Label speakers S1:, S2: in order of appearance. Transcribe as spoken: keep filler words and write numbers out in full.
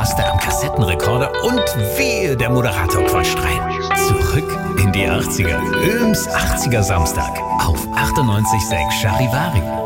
S1: Taste am Kassettenrekorder und wehe, der Moderator quatscht rein. Zurück in die achtziger. Öms achtziger Samstag auf achtundneunzig Komma sechs Charivari.